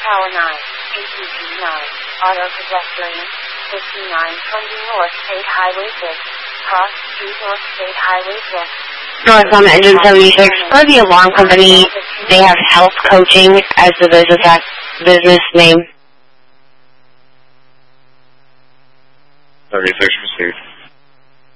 Power 9, ATP 9, Auto Pedestrian, 5920 North State Highway 6, Cross Street North State Highway 6. North on Engine 76. For the alarm company, they have health coaching as the business name. 36 received.